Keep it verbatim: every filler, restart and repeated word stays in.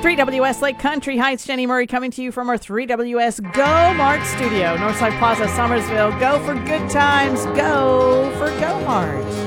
three W S Lake Country. Hi, it's Jenny Murray coming to you from our three W S Go Mart studio, Northside Plaza, Somersville. Go for good times. Go for Go Mart.